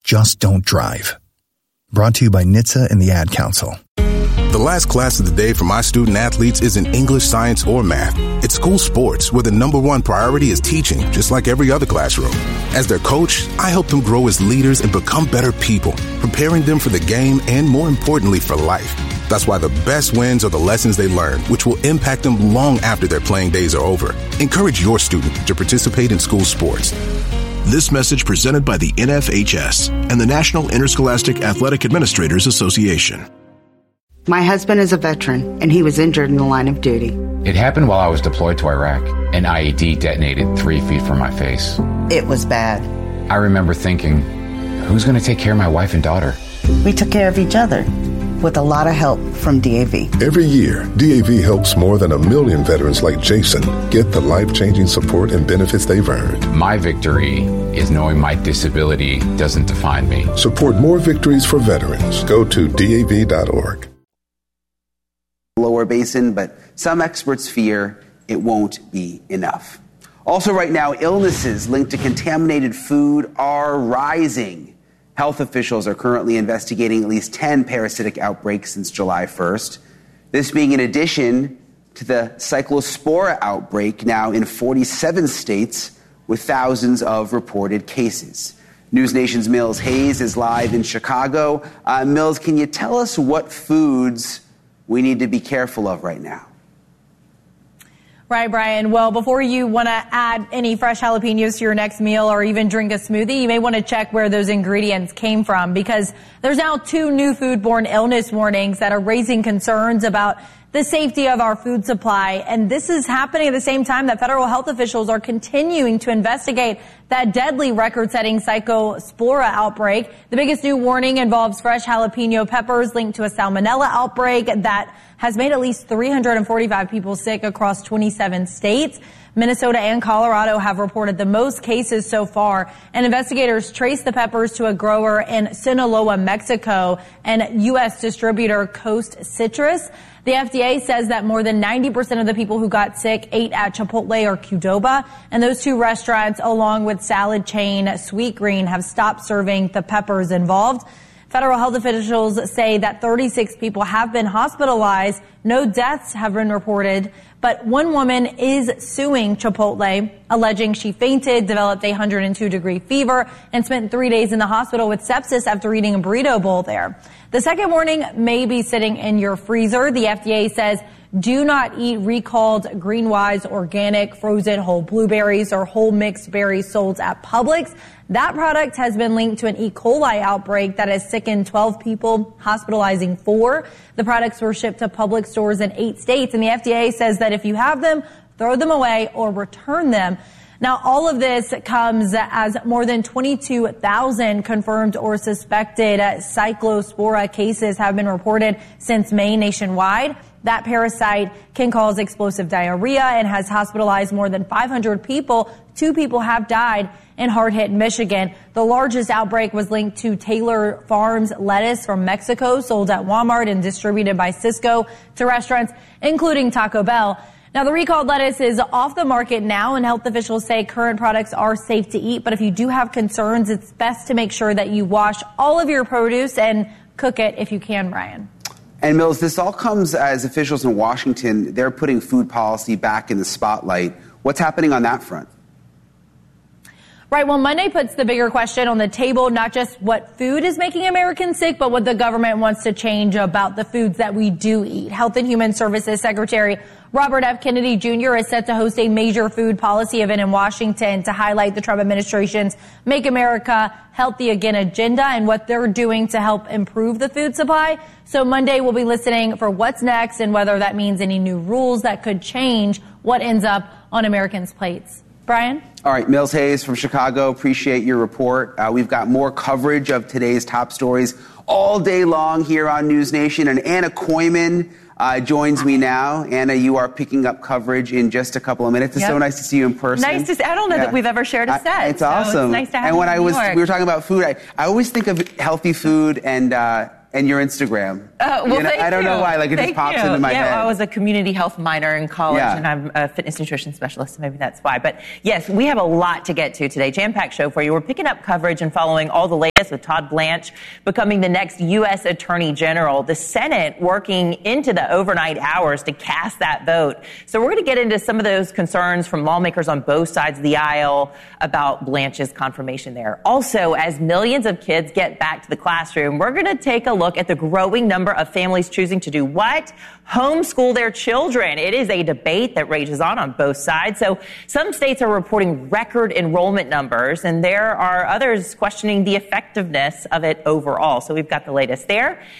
Just don't drive. Brought to you by NHTSA and the Ad Council. The last class of the day for my student athletes isn't English, science, or math. It's school sports, where the number one priority is teaching, just like every other classroom. As their coach, I help them grow as leaders and become better people, preparing them for the game and, more importantly, for life. That's why the best wins are the lessons they learn, which will impact them long after their playing days are over. Encourage your student to participate in school sports. This message presented by the NFHS and the National Interscholastic Athletic Administrators Association. My husband is a veteran, and he was injured in the line of duty. It happened while I was deployed to Iraq. An IED detonated 3 feet from my face. It was bad. I remember thinking, who's going to take care of my wife and daughter? We took care of each other with a lot of help from DAV. Every year, DAV helps more than 1 million veterans like Jason get the life-changing support and benefits they've earned. My victory is knowing my disability doesn't define me. Support more victories for veterans. Go to DAV.org. Lower basin, but some experts fear it won't be enough. Also right now, illnesses linked to contaminated food are rising. Health officials are currently investigating at least 10 parasitic outbreaks since July 1st. This being in addition to the cyclospora outbreak now in 47 states with thousands of reported cases. News Nation's Mills Hayes is live in Chicago. Mills, can you tell us what foods we need to be careful of right now? Right, Brian. Well, before you want to add any fresh jalapenos to your next meal or even drink a smoothie, you may want to check where those ingredients came from, because there's now 2 new foodborne illness warnings that are raising concerns about the safety of our food supply. And this is happening at the same time that federal health officials are continuing to investigate that deadly record-setting cyclospora outbreak. The biggest new warning involves fresh jalapeno peppers linked to a salmonella outbreak that has made at least 345 people sick across 27 states. Minnesota and Colorado have reported the most cases so far, and investigators traced the peppers to a grower in Sinaloa, Mexico, and U.S. distributor Coast Citrus. The FDA says that more than 90% of the people who got sick ate at Chipotle or Qdoba, and those 2 restaurants, along with salad chain Sweetgreen, have stopped serving the peppers involved. Federal health officials say that 36 people have been hospitalized. No deaths have been reported, but one woman is suing Chipotle, alleging she fainted, developed a 102-degree fever, and spent 3 days in the hospital with sepsis after eating a burrito bowl there. The second warning may be sitting in your freezer. The FDA says do not eat recalled Greenwise organic frozen whole blueberries or whole mixed berries sold at Publix. That product has been linked to an E. coli outbreak that has sickened 12 people, hospitalizing 4. The products were shipped to Publix stores in 8 states, and the FDA says that if you have them, throw them away or return them. Now, all of this comes as more than 22,000 confirmed or suspected cyclospora cases have been reported since May nationwide. That parasite can cause explosive diarrhea and has hospitalized more than 500 people. 2 people have died in hard-hit Michigan. The largest outbreak was linked to Taylor Farms lettuce from Mexico, sold at Walmart and distributed by Sysco to restaurants, including Taco Bell. Now, the recalled lettuce is off the market now, and health officials say current products are safe to eat. But if you do have concerns, it's best to make sure that you wash all of your produce and cook it if you can, Brian. And Mills, this all comes as officials in Washington, they're putting food policy back in the spotlight. What's happening on that front? Right. Well, Monday puts the bigger question on the table, not just what food is making Americans sick, but what the government wants to change about the foods that we do eat. Health and Human Services Secretary Robert F. Kennedy Jr. is set to host a major food policy event in Washington to highlight the Trump administration's Make America Healthy Again agenda and what they're doing to help improve the food supply. So Monday we'll be listening for what's next and whether that means any new rules that could change what ends up on Americans' plates. Brian? All right, Mills Hayes from Chicago, appreciate your report. We've got more coverage of today's top stories all day long here on News Nation. And Anna Koyman joins me now. Anna, you are picking up coverage in just a couple of minutes. It's so nice to see you in person. Nice to see. I don't know that we've ever shared a set. It's awesome. It's nice to have and you when in New York. we were talking about food, I always think of healthy food and and your Instagram. Well, thank you. I don't know why, like it just pops into my head. I was a community health minor in college, and I'm a fitness nutrition specialist, so maybe that's why. But yes, we have a lot to get to today. Jam-packed show for you. We're picking up coverage and following all the latest with Todd Blanche becoming the next U.S. Attorney General. The Senate working into the overnight hours to cast that vote. So we're going to get into some of those concerns from lawmakers on both sides of the aisle about Blanche's confirmation there. Also, as millions of kids get back to the classroom, we're going to take a look at the growing number of families choosing to do what? Homeschool their children. It is a debate that rages on both sides. So some states are reporting record enrollment numbers, and there are others questioning the effectiveness of it overall. So we've got the latest there.